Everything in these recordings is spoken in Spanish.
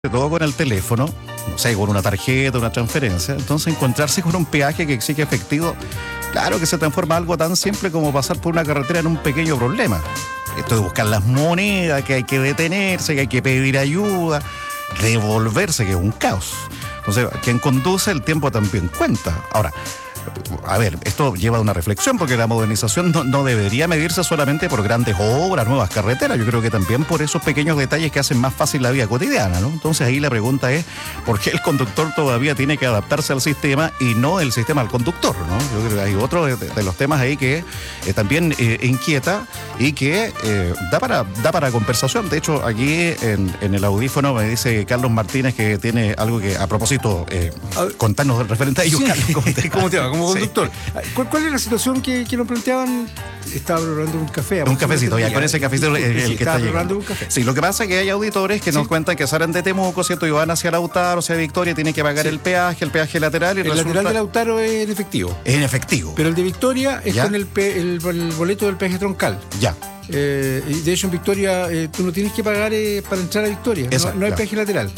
todo con el teléfono, no sé, con una tarjeta, una transferencia. Entonces encontrarse con un peaje que exige efectivo, claro que se transforma en algo tan simple como pasar por una carretera en un pequeño problema. Esto de buscar las monedas, que hay que detenerse, que hay que pedir ayuda, devolverse, que es un caos. Entonces, quien conduce el tiempo también cuenta. Ahora, a ver, esto lleva a una reflexión, porque la modernización no debería medirse solamente por grandes obras, nuevas carreteras. Yo creo que también por esos pequeños detalles que hacen más fácil la vida cotidiana, ¿no? Entonces ahí la pregunta es, ¿por qué el conductor todavía tiene que adaptarse al sistema y no el sistema al conductor, ¿no? Yo creo que hay otro de los temas ahí que también inquieta y que da para conversación. De hecho, aquí en el audífono me dice Carlos Martínez que tiene algo que, a propósito, contarnos referente a ellos, sí. Carlos, ¿cómo te va? Como conductor. Sí. ¿Cuál es la situación que nos planteaban? Estaba preparando un café. Un cafecito, ya con ese cafecito el que está preparando un café. Sí, lo que pasa es que hay auditores que nos cuentan que salen de Temuco, ¿cierto? Y van hacia Lautaro, hacia Victoria, tienen que pagar el peaje lateral. Y el lateral de Lautaro es en efectivo. Es en efectivo. Pero el de Victoria es con el boleto del peaje troncal. Ya. De hecho, en Victoria tú no tienes que pagar para entrar a Victoria. Exacto, no hay peaje lateral.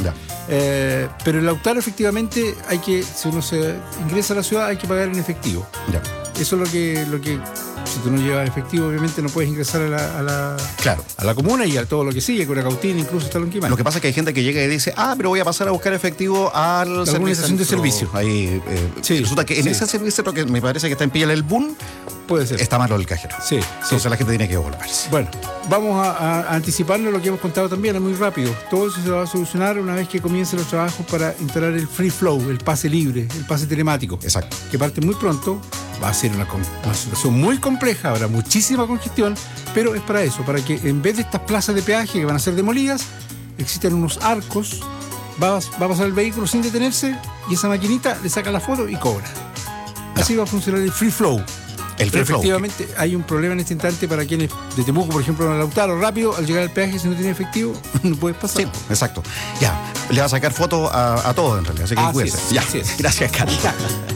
Pero en Lautaro, efectivamente, si uno se ingresa a la ciudad, hay que pagar en efectivo. Ya. Eso es lo que si tú no llevas efectivo, obviamente no puedes ingresar a la comuna y a todo lo que sigue, con la cautina, incluso hasta Lonquimay. Lo que pasa es que hay gente que llega y dice, pero voy a pasar a buscar efectivo a la organización de servicio. Ahí, resulta que en ese servicio, que me parece que está en Pilla el Boom, puede ser. Está malo el cajero. Sí. Entonces la gente tiene que devolverse. Bueno, vamos a anticiparnos lo que hemos contado también, es muy rápido. Todo eso se va a solucionar una vez que comiencen los trabajos para instalar el free flow, el pase libre, el pase telemático. Exacto. Que parte muy pronto. Va a ser una situación muy compleja, habrá muchísima congestión, pero es para eso, para que en vez de estas plazas de peaje que van a ser demolidas, existan unos arcos, va a pasar el vehículo sin detenerse y esa maquinita le saca la foto y cobra. Así va a funcionar el free flow. Efectivamente, hay un problema en este instante para quienes de Temuco, por ejemplo, en Lautaro, rápido, al llegar al peaje, si no tiene efectivo, no puedes pasar. Sí, exacto. Ya, le va a sacar foto a todos en realidad, así que cuídense. Así es. Gracias, Carlos.